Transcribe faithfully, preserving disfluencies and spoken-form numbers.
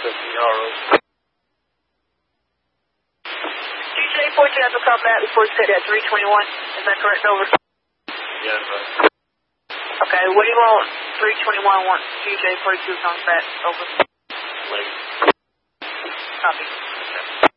fifty euros. D J fourteen has to come back before you set at three twenty-one. Is that correct? Over. Yes, sir. Okay, what do you want? three twenty-one wants D J forty-two comes back. Over. Late. Copy.